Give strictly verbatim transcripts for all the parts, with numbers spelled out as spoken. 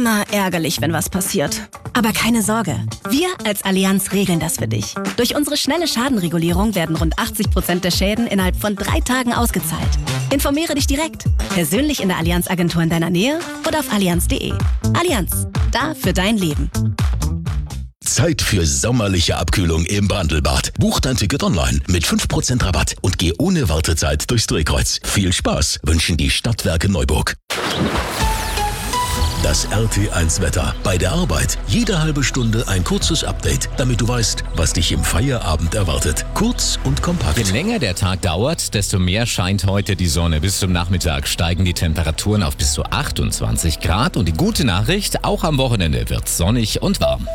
Immer ärgerlich, wenn was passiert. Aber keine Sorge, wir als Allianz regeln das für dich. Durch unsere schnelle Schadenregulierung werden rund achtzig Prozent der Schäden innerhalb von drei Tagen ausgezahlt. Informiere dich direkt, persönlich in der Allianz-Agentur in deiner Nähe oder auf allianz punkt de. Allianz, da für dein Leben. Zeit für sommerliche Abkühlung im Bandelbad. Buch dein Ticket online mit fünf Prozent Rabatt und geh ohne Wartezeit durchs Drehkreuz. Viel Spaß wünschen die Stadtwerke Neuburg. Das R T eins Wetter. Bei der Arbeit jede halbe Stunde ein kurzes Update, damit du weißt, was dich im Feierabend erwartet. Kurz und kompakt. Je länger der Tag dauert, desto mehr scheint heute die Sonne. Bis zum Nachmittag steigen die Temperaturen auf bis zu achtundzwanzig Grad. Und die gute Nachricht, auch am Wochenende wird sonnig und warm.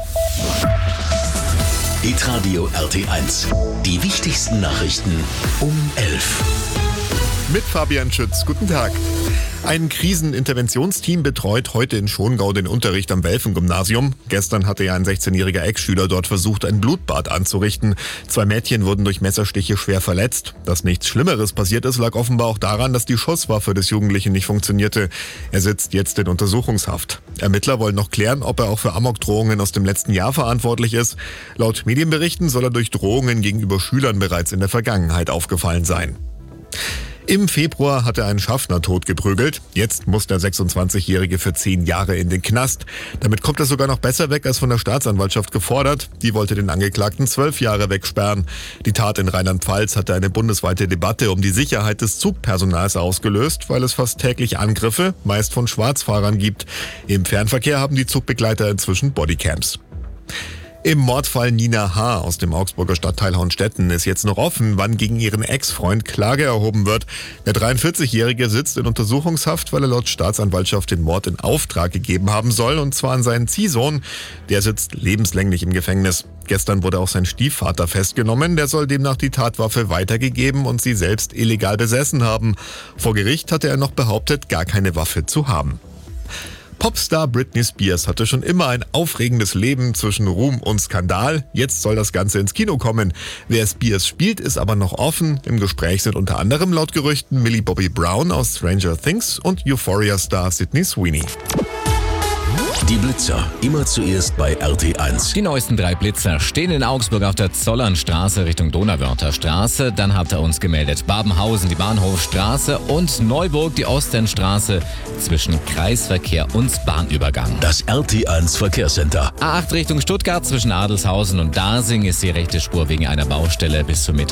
Hitradio R T eins. Die wichtigsten Nachrichten um elf. Mit Fabian Schütz. Guten Tag. Ein Kriseninterventionsteam betreut heute in Schongau den Unterricht am Welfen-Gymnasium. Gestern hatte ja ein sechzehnjähriger Ex-Schüler dort versucht, ein Blutbad anzurichten. Zwei Mädchen wurden durch Messerstiche schwer verletzt. Dass nichts Schlimmeres passiert ist, lag offenbar auch daran, dass die Schusswaffe des Jugendlichen nicht funktionierte. Er sitzt jetzt in Untersuchungshaft. Ermittler wollen noch klären, ob er auch für Amokdrohungen aus dem letzten Jahr verantwortlich ist. Laut Medienberichten soll er durch Drohungen gegenüber Schülern bereits in der Vergangenheit aufgefallen sein. Im Februar hat er einen Schaffner totgeprügelt. Jetzt muss der sechsundzwanzigjährige für zehn Jahre in den Knast. Damit kommt er sogar noch besser weg als von der Staatsanwaltschaft gefordert. Die wollte den Angeklagten zwölf Jahre wegsperren. Die Tat in Rheinland-Pfalz hatte eine bundesweite Debatte um die Sicherheit des Zugpersonals ausgelöst, weil es fast täglich Angriffe, meist von Schwarzfahrern, gibt. Im Fernverkehr haben die Zugbegleiter inzwischen Bodycams. Im Mordfall Nina H. aus dem Augsburger Stadtteil Hornstetten ist jetzt noch offen, wann gegen ihren Ex-Freund Klage erhoben wird. Der dreiundvierzigjährige sitzt in Untersuchungshaft, weil er laut Staatsanwaltschaft den Mord in Auftrag gegeben haben soll, und zwar an seinen Ziehsohn. Der sitzt lebenslänglich im Gefängnis. Gestern wurde auch sein Stiefvater festgenommen. Der soll demnach die Tatwaffe weitergegeben und sie selbst illegal besessen haben. Vor Gericht hatte er noch behauptet, gar keine Waffe zu haben. Popstar Britney Spears hatte schon immer ein aufregendes Leben zwischen Ruhm und Skandal. Jetzt soll das Ganze ins Kino kommen. Wer Spears spielt, ist aber noch offen. Im Gespräch sind unter anderem laut Gerüchten Millie Bobby Brown aus Stranger Things und Euphoria-Star Sydney Sweeney. Die Blitzer, immer zuerst bei R T eins. Die neuesten drei Blitzer stehen in Augsburg auf der Zollernstraße Richtung Donauwörther Straße. Dann hat er uns gemeldet Babenhausen, die Bahnhofstraße, und Neuburg, die Osternstraße zwischen Kreisverkehr und Bahnübergang. Das R T eins Verkehrscenter. A acht Richtung Stuttgart zwischen Adelshausen und Dasing ist die rechte Spur wegen einer Baustelle bis zur Mitte